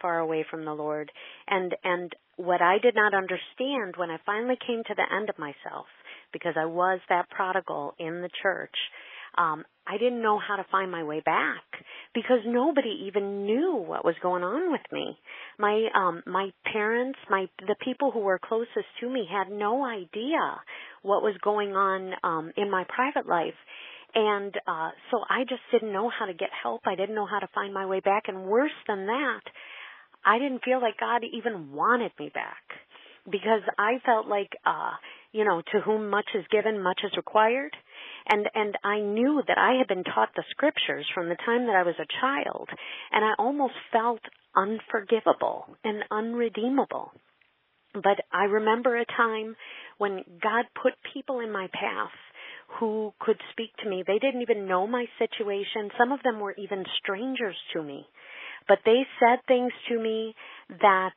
far away from the Lord. And what I did not understand when I finally came to the end of myself, because I was that prodigal in the church, I didn't know how to find my way back because nobody even knew what was going on with me. My parents, the people who were closest to me had no idea what was going on in my private life. And so I just didn't know how to get help. I didn't know how to find my way back. And worse than that, I didn't feel like God even wanted me back because I felt like, to whom much is given, much is required. And I knew that I had been taught the scriptures from the time that I was a child, and I almost felt unforgivable and unredeemable. But I remember a time when God put people in my path who could speak to me. They didn't even know my situation. Some of them were even strangers to me. But they said things to me that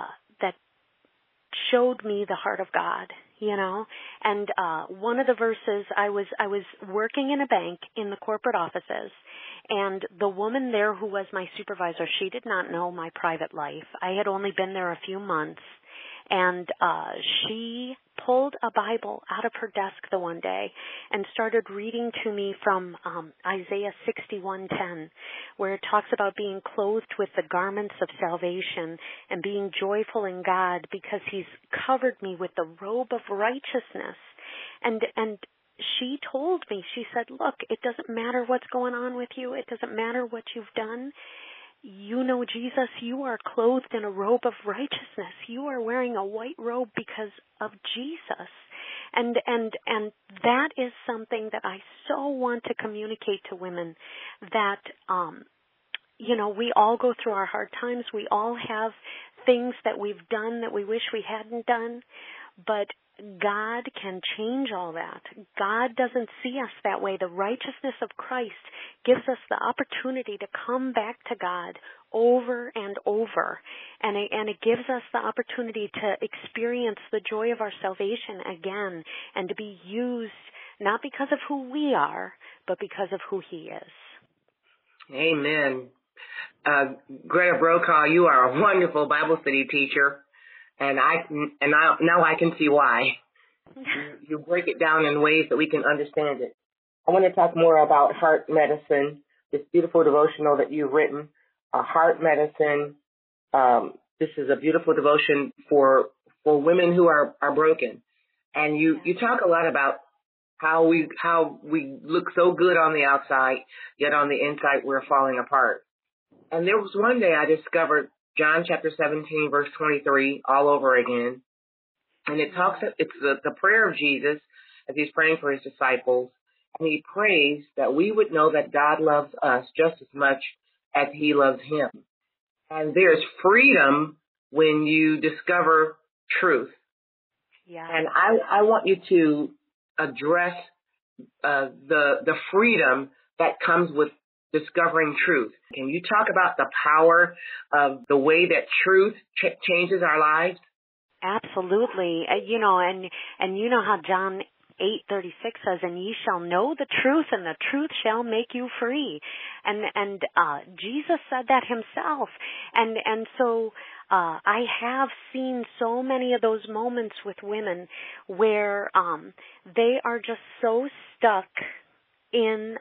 showed me the heart of God, And one of the verses, I was working in a bank in the corporate offices, and the woman there who was my supervisor, she did not know my private life. I had only been there a few months, and she pulled a Bible out of her desk the one day and started reading to me from Isaiah 61:10, where it talks about being clothed with the garments of salvation and being joyful in God because He's covered me with the robe of righteousness. And she told me, she said, look, it doesn't matter what's going on with you. It doesn't matter what you've done. You know Jesus, you are clothed in a robe of righteousness. You are wearing a white robe because of Jesus. And that is something that I so want to communicate to women, that, we all go through our hard times. We all have things that we've done that we wish we hadn't done, but God can change all that. God doesn't see us that way. The righteousness of Christ gives us the opportunity to come back to God over and over. And it gives us the opportunity to experience the joy of our salvation again and to be used not because of who we are, but because of who He is. Amen. Greta Brokaw, you are a wonderful Bible study teacher. And now I can see why. You break it down in ways that we can understand it. I want to talk more about Heart Medicine, this beautiful devotional that you've written. Heart Medicine. This is a beautiful devotion for women who are broken. And you talk a lot about how we look so good on the outside, yet on the inside we're falling apart. And there was one day I discovered John chapter 17, verse 23, all over again. And it's the prayer of Jesus as He's praying for His disciples. And He prays that we would know that God loves us just as much as He loves Him. And there's freedom when you discover truth. Yeah. And I want you to address the freedom that comes with discovering truth. Can you talk about the power of the way that truth changes our lives? Absolutely. And you know how John 8:36 says, "And ye shall know the truth, and the truth shall make you free." And Jesus said that Himself. And so I have seen so many of those moments with women where they are just so stuck in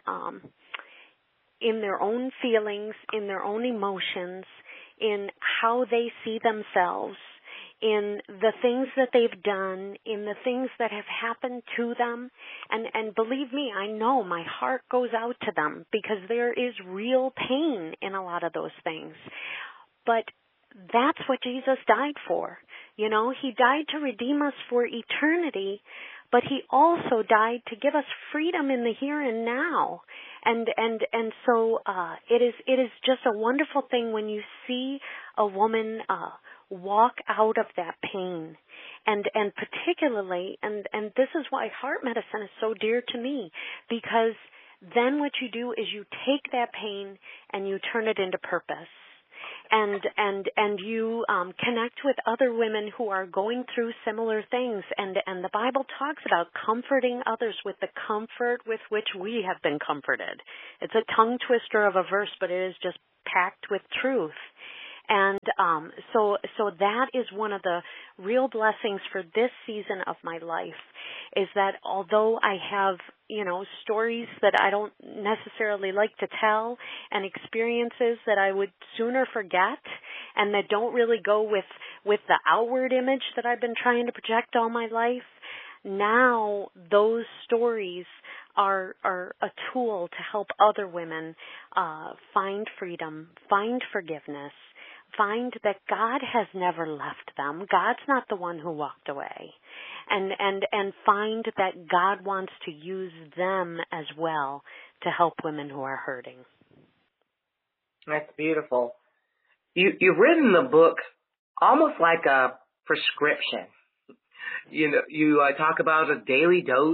their own feelings, in their own emotions, in how they see themselves, in the things that they've done, in the things that have happened to them. And believe me, I know my heart goes out to them because there is real pain in a lot of those things. But that's what Jesus died for. He died to redeem us for eternity, but He also died to give us freedom in the here and now. And so it is just a wonderful thing when you see a woman walk out of that pain. And particularly, and this is why heart medicine is so dear to me, because then what you do is you take that pain and you turn it into purpose. And you connect with other women who are going through similar things. And the Bible talks about comforting others with the comfort with which we have been comforted. It's a tongue twister of a verse, but it is just packed with truth. And so that is one of the real blessings for this season of my life, is that although I have, stories that I don't necessarily like to tell and experiences that I would sooner forget and that don't really go with the outward image that I've been trying to project all my life, now those stories are a tool to help other women find freedom, find forgiveness, find that God has never left them. God's not the one who walked away. And find that God wants to use them as well to help women who are hurting. That's beautiful. You've written the book almost like a prescription. You talk about a daily dose.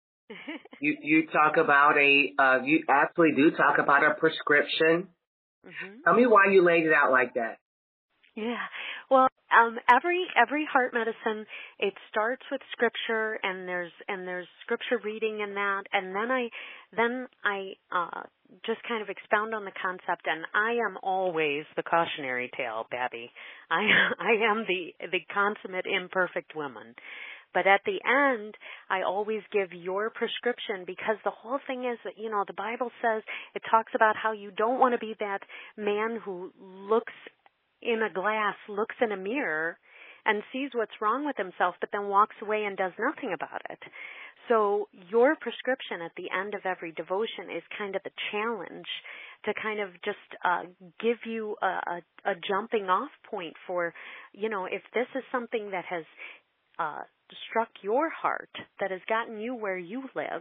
You talk about you absolutely do talk about a prescription. Mm-hmm. Tell me why you laid it out like that. Yeah. Well, every heart medicine, it starts with scripture, and there's scripture reading in that, and then I just kind of expound on the concept, and I am always the cautionary tale, Babby. I am the consummate imperfect woman. But at the end, I always give your prescription, because the whole thing is that, the Bible says, it talks about how you don't want to be that man who looks in a glass, looks in a mirror, and sees what's wrong with himself, but then walks away and does nothing about it. So your prescription at the end of every devotion is kind of the challenge to kind of just give you a jumping off point for, if this is something that has struck your heart, that has gotten you where you live,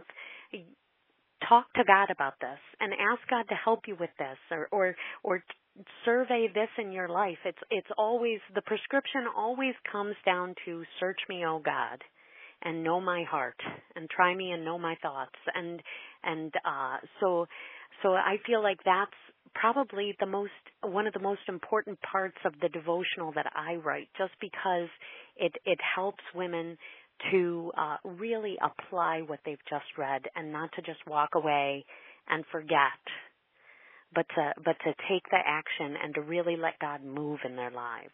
talk to God about this and ask God to help you with this, or survey this in your life. It's always, the prescription always comes down to search me, O God, and know my heart, and try me and know my thoughts. So I feel like that's probably one of the most important parts of the devotional that I write, just because it helps women to really apply what they've just read, and not to just walk away and forget, but to take the action and to really let God move in their lives.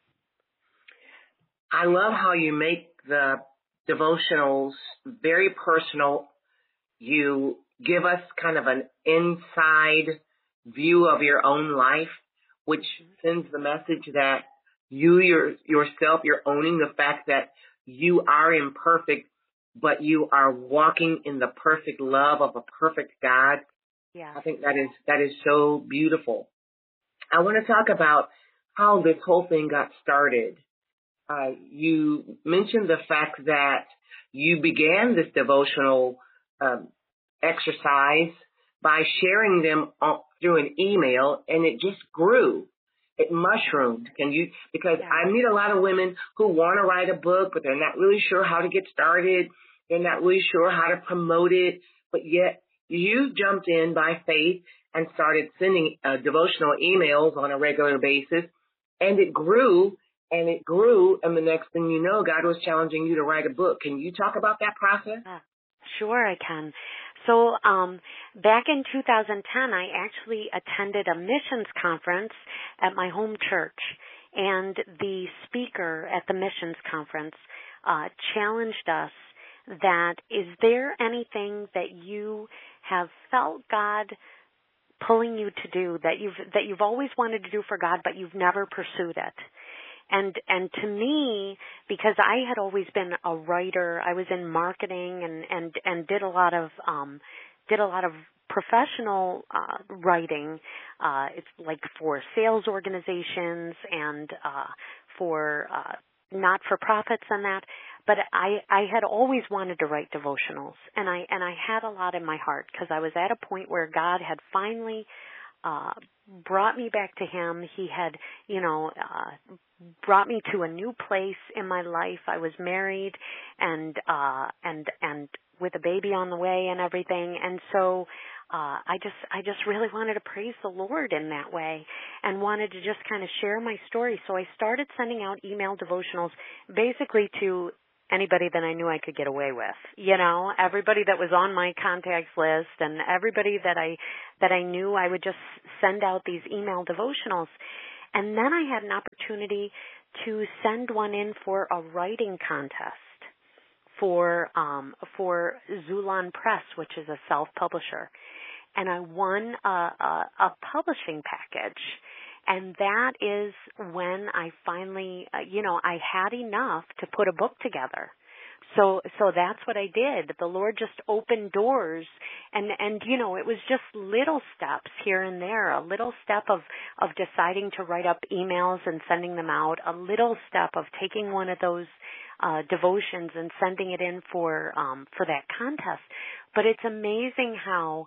I love how you make the devotionals very personal. You give us kind of an inside view of your own life, which sends the message that you yourself, you're owning the fact that you are imperfect, but you are walking in the perfect love of a perfect God. Yeah. I think that is so beautiful. I want to talk about how this whole thing got started. You mentioned the fact that you began this devotional exercise by sharing them through an email, and it just grew. It mushroomed. Because I meet a lot of women who want to write a book, but they're not really sure how to get started. They're not really sure how to promote it, but yet you jumped in by faith and started sending devotional emails on a regular basis, and it grew, and the next thing you know, God was challenging you to write a book. Can you talk about that process? Sure, I can. So back in 2010, I actually attended a missions conference at my home church, and the speaker at the missions conference challenged us that, is there anything that you have felt God pulling you to do, that you've always wanted to do for God, but you've never pursued it? And to me, because I had always been a writer, I was in marketing and did a lot of professional writing. It's like for sales organizations and for not-for-profits and that. But I had always wanted to write devotionals, and I had a lot in my heart, because I was at a point where God had finally brought me back to Him. He had, brought me to a new place in my life. I was married and with a baby on the way and everything. And so I just really wanted to praise the Lord in that way, and wanted to just kind of share my story. So I started sending out email devotionals basically to anybody that I knew I could get away with, everybody that was on my contacts list, and everybody that I knew. I would just send out these email devotionals. And then I had an opportunity to send one in for a writing contest for Zulon Press, which is a self-publisher. And I won a publishing package. And that is when I finally, I had enough to put a book together. So that's what I did. The Lord just opened doors, and it was just little steps here and there, a little step of deciding to write up emails and sending them out, a little step of taking one of those devotions and sending it in for that contest. But it's amazing how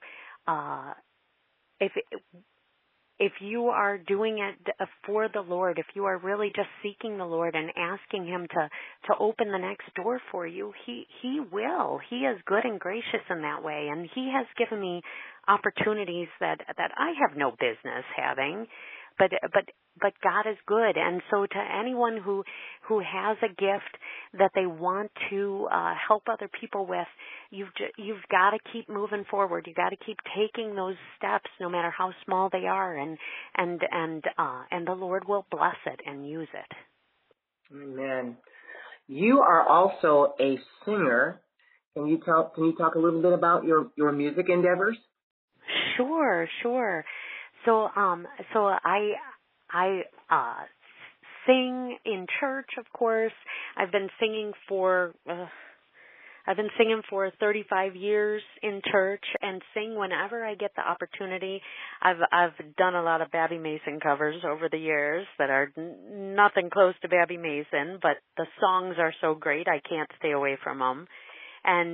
if you are doing it for the Lord, if you are really just seeking the Lord and asking Him to open the next door for you, He will. He is good and gracious in that way, and He has given me opportunities that I have no business having. But God is good, and so to anyone who has a gift that they want to help other people with, you've got to keep moving forward. You got to keep taking those steps, no matter how small they are, and the Lord will bless it and use it. Amen. You are also a singer. Can you talk a little bit about your music endeavors? Sure. So I sing in church, of course. I've been singing for 35 years in church and sing whenever I get the opportunity. I've done a lot of Babby Mason covers over the years that are nothing close to Babby Mason, but the songs are so great I can't stay away from them. And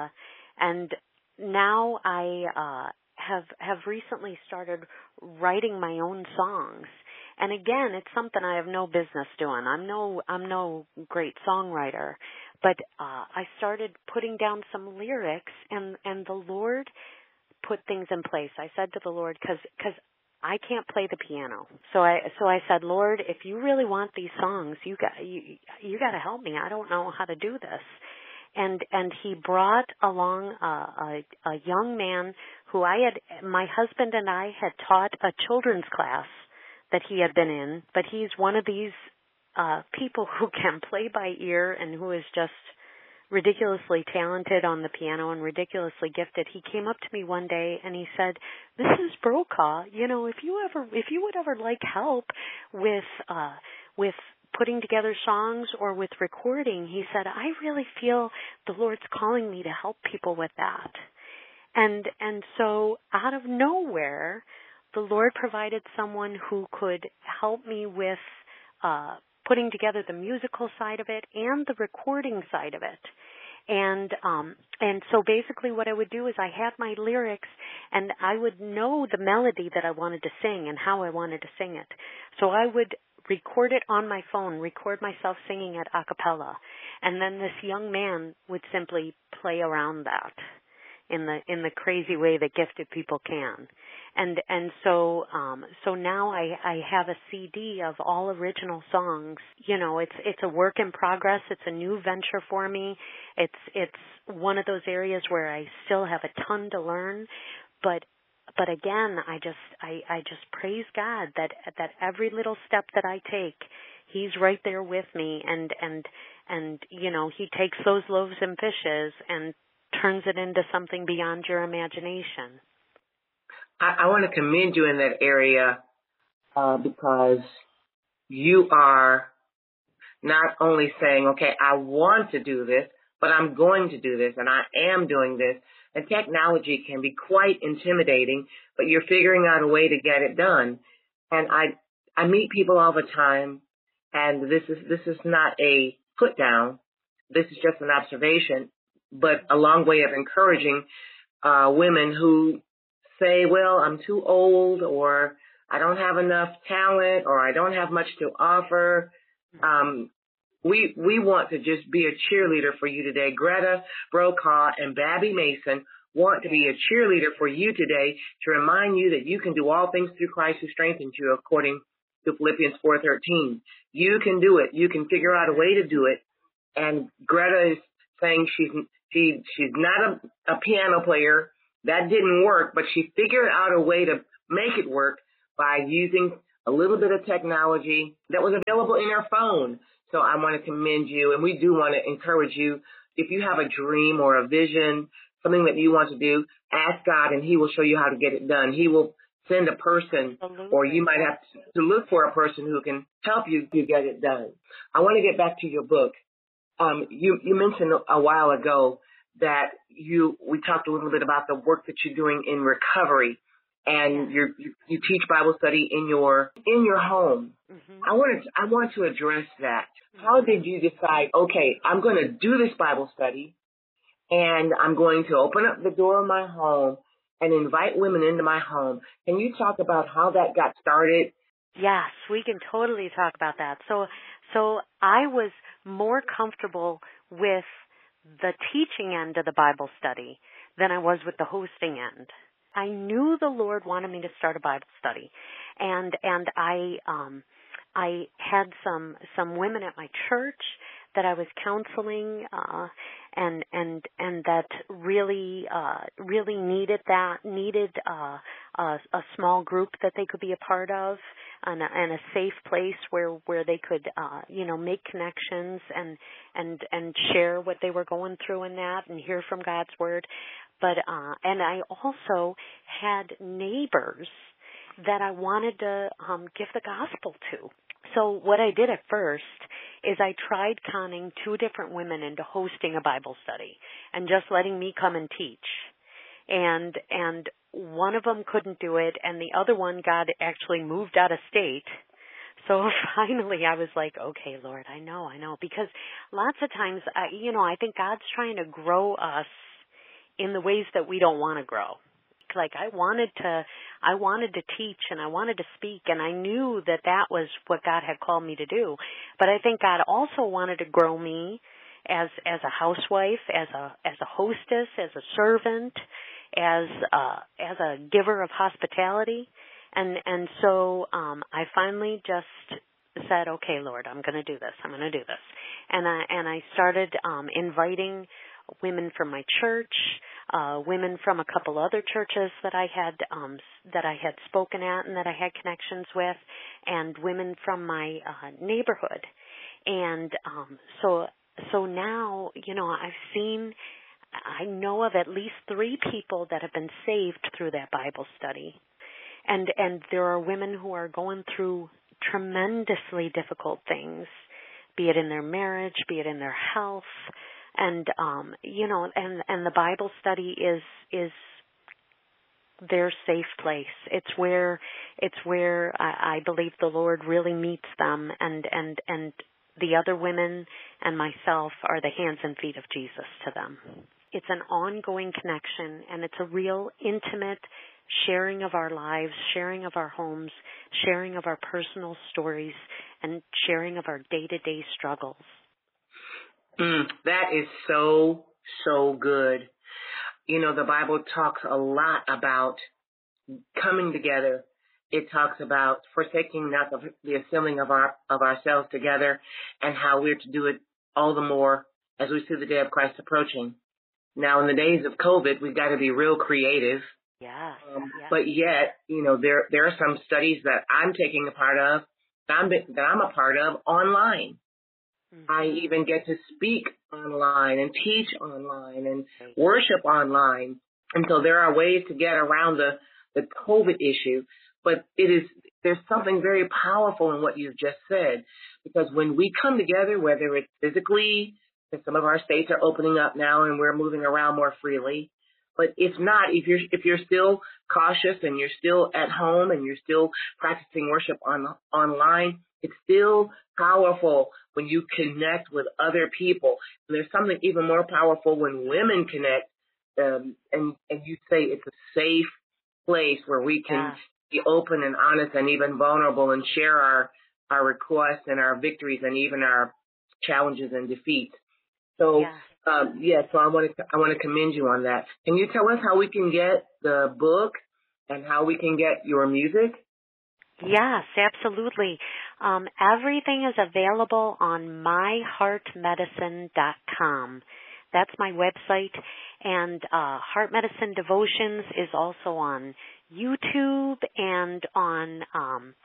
now I have recently started writing my own songs. And again, it's something I have no business doing. I'm no great songwriter, but I started putting down some lyrics, and the Lord put things in place. I said to the Lord, because I can't play the piano, so I said, Lord, if you really want these songs, you got to help me. I don't know how to do this. And He brought along a young man who my husband and I had taught a children's class that he had been in, but he's one of these people who can play by ear and who is just ridiculously talented on the piano and ridiculously gifted. He came up to me one day and he said, Mrs. Brokaw, if you would ever like help with putting together songs or with recording, he said, I really feel the Lord's calling me to help people with that. And so out of nowhere, the Lord provided someone who could help me with putting together the musical side of it and the recording side of it. And so basically what I would do is I had my lyrics and I would know the melody that I wanted to sing and how I wanted to sing it. So I would record it on my phone, record myself singing it a cappella, and then this young man would simply play around that in the crazy way that gifted people can. And so now I have a CD of all original songs. It's a work in progress. It's a new venture for me. It's one of those areas where I still have a ton to learn, but again, I just praise God that every little step that I take, He's right there with me, and He takes those loaves and fishes and turns it into something beyond your imagination. I want to commend you in that area because you are not only saying, okay, I want to do this, but I'm going to do this, and I am doing this. And technology can be quite intimidating, but you're figuring out a way to get it done. And I meet people all the time, and this is not a put down. This is just an observation, but a long way of encouraging women who say, well, I'm too old, or I don't have enough talent, or I don't have much to offer. We want to just be a cheerleader for you today. Greta Brokaw and Babby Mason want to be a cheerleader for you today to remind you that you can do all things through Christ who strengthens you, according to Philippians 4:13. You can do it. You can figure out a way to do it. And Greta is saying she's not a piano player. That didn't work, but she figured out a way to make it work by using a little bit of technology that was available in your phone. So I want to commend you, and we do want to encourage you. If you have a dream or a vision, something that you want to do, ask God, and He will show you how to get it done. He will send a person, or you might have to look for a person who can help you to get it done. I want to get back to your book. You mentioned a while ago that we talked a little bit about the work that you're doing in recovery, and you teach Bible study in your home. Mm-hmm. I want to address that. How did you decide, okay, I'm going to do this Bible study, and I'm going to open up the door of my home and invite women into my home? Can you talk about how that got started? Yes, we can totally talk about that. So I was more comfortable with the teaching end of the Bible study than I was with the hosting end. I knew the Lord wanted me to start a Bible study, and I had some women at my church that I was counseling, and that really needed a small group that they could be a part of, and a safe place where they could make connections and share what they were going through in that and hear from God's word. But and I also had neighbors that I wanted to give the gospel to. So what I did at first is I tried conning 2 different women into hosting a Bible study and just letting me come and teach. And one of them couldn't do it, and the other one actually moved out of state. So finally I was like, okay, Lord, I know, because lots of times, I think God's trying to grow us in the ways that we don't want to grow. Like I wanted to teach and I wanted to speak, and I knew that was what God had called me to do. But I think God also wanted to grow me as a housewife, as a hostess, as a servant, as a giver of hospitality. And so I finally just said, okay, Lord, I'm going to do this. And I started inviting women from my church, women from a couple other churches that I had spoken at and that I had connections with, and women from my neighborhood. And so now, I know of at least 3 people that have been saved through that Bible study. And there are women who are going through tremendously difficult things, be it in their marriage, be it in their health. And and the Bible study is their safe place. It's where I believe the Lord really meets them, and the other women and myself are the hands and feet of Jesus to them. It's an ongoing connection, and it's a real intimate sharing of our lives, sharing of our homes, sharing of our personal stories, and sharing of our day-to-day struggles. That is so, so good. The Bible talks a lot about coming together. It talks about forsaking not the assembling of ourselves together, and how we're to do it all the more as we see the day of Christ approaching. Now, in the days of COVID, we've got to be real creative. Yeah. But yet, there are some studies that I'm taking a part of, that I'm a part of online. Mm-hmm. I even get to speak online and teach online and worship online. And so there are ways to get around the COVID issue. But there's something very powerful in what you've just said, because when we come together, whether it's physically, because some of our states are opening up now and we're moving around more freely. But if not, if you're still cautious and you're still at home and you're still practicing worship online, it's still powerful when you connect with other people. And there's something even more powerful when women connect, and you say it's a safe place where we can be open and honest and even vulnerable and share our requests and our victories and even our challenges and defeats. So, so I want to commend you on that. Can you tell us how we can get the book and how we can get your music? Yes, absolutely. Everything is available on myheartmedicine.com. That's my website. And Heart Medicine Devotions is also on YouTube and on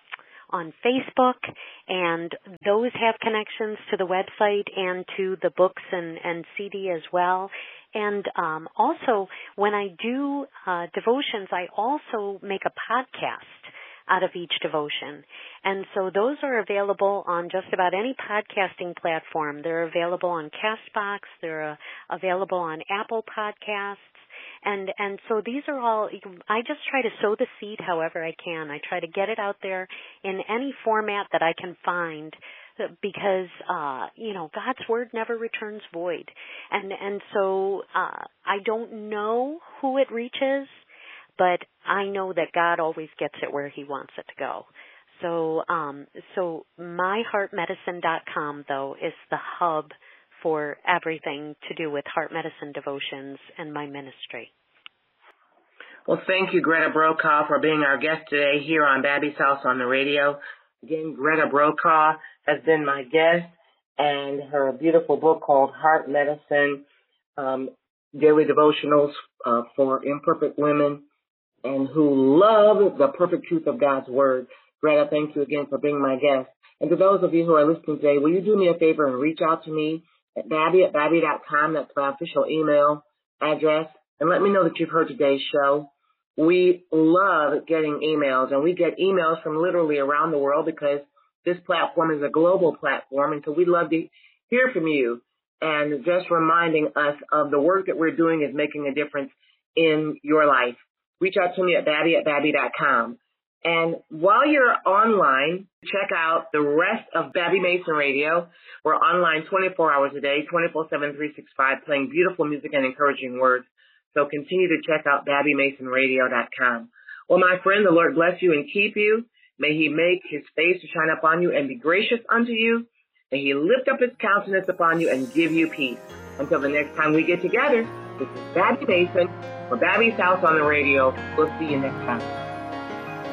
on Facebook, and those have connections to the website and to the books and CD as well. And also, when I do devotions, I also make a podcast out of each devotion. And so those are available on just about any podcasting platform. They're available on CastBox. They're available on Apple Podcasts. And so these are all, I just try to sow the seed however I can. I try to get it out there in any format that I can find, because, God's word never returns void. And so I don't know who it reaches, but I know that God always gets it where he wants it to go. So myheartmedicine.com, though, is the hub for everything to do with Heart Medicine devotions and my ministry. Well, thank you, Greta Brokaw, for being our guest today here on Babby's House on the Radio. Again, Greta Brokaw has been my guest, and her beautiful book called Heart Medicine, Daily Devotionals for Imperfect Women and who love the perfect truth of God's Word. Greta, thank you again for being my guest. And to those of you who are listening today, will you do me a favor and reach out to me at Babby@Babby.com. That's my official email address. And let me know that you've heard today's show. We love getting emails, and we get emails from literally around the world because this platform is a global platform, and so we'd love to hear from you and just reminding us of the work that we're doing is making a difference in your life. Reach out to me at Babby@Babby.com. And while you're online, check out the rest of Babby Mason Radio. We're online 24 hours a day, 24/7, 365, playing beautiful music and encouraging words. So continue to check out BabbyMasonRadio.com. Well, my friend, the Lord bless you and keep you. May he make his face to shine upon you and be gracious unto you. May he lift up his countenance upon you and give you peace. Until the next time we get together, this is Babby Mason for Babby's House on the Radio. We'll see you next time.